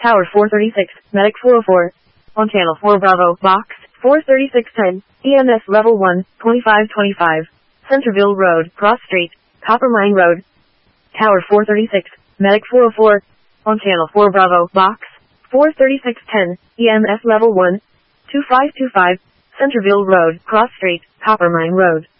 Tower 436, Medic 404. On Channel 4 Bravo, Box 43610, EMS Level 1, 2525. Centerville Road, Cross Street, Coppermine Road. Tower 436, Medic 404. On Channel 4 Bravo, Box 43610, EMS Level 1, 2525. Centerville Road, Cross Street, Coppermine Road.